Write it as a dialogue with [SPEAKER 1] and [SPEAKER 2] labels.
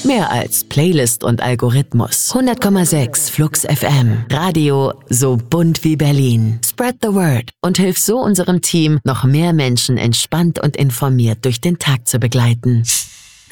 [SPEAKER 1] Mehr als Playlist und Algorithmus. 100,6 Flux FM. Radio so bunt wie Berlin. Spread the word und hilf so unserem Team, noch mehr Menschen entspannt und informiert durch den Tag zu begleiten.